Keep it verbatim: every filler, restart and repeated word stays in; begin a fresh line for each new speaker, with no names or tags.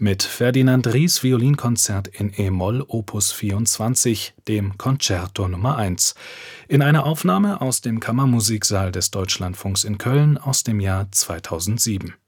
mit Ferdinand Ries Violinkonzert in e-Moll Opus vierundzwanzig, dem Concerto Nummer eins, in einer Aufnahme aus dem Kammermusiksaal des Deutschlandfunks in Köln aus dem Jahr zweitausendsieben